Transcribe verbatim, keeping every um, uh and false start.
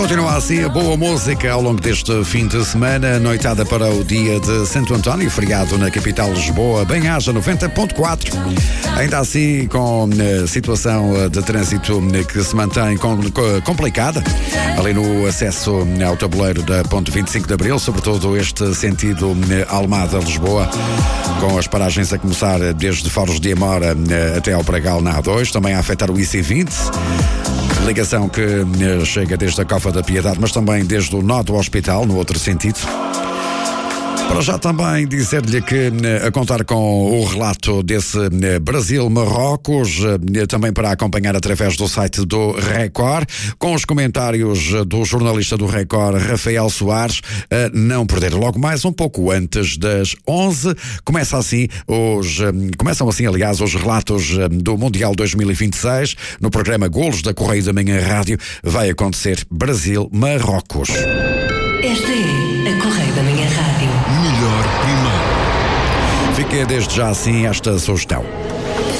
Continua assim a boa música ao longo deste fim de semana, noitada para o dia de Santo António, feriado na capital Lisboa, bem-aja noventa ponto quatro. Ainda assim, com a situação de trânsito que se mantém complicada, ali no acesso ao tabuleiro da Ponte vinte e cinco de Abril, sobretudo este sentido Almada-Lisboa, com as paragens a começar desde Foros de Amora até ao Pragal na A dois, também a afetar o I C vinte. Ligação que chega desde a Cofa da Piedade, mas também desde o nó do Hospital, no outro sentido. Para já também dizer-lhe que, a contar com o relato desse Brasil-Marrocos, também para acompanhar através do site do Record, com os comentários do jornalista do Record, Rafael Soares, a não perder. Logo mais um pouco antes das onze, começa assim os, começam assim, aliás, os relatos do Mundial dois mil e vinte e seis, no programa Golos da Correio da Manhã Rádio, vai acontecer Brasil-Marrocos. Esta é a Correio da Manhã Rádio. Melhor primeiro. Fica desde já assim esta sugestão.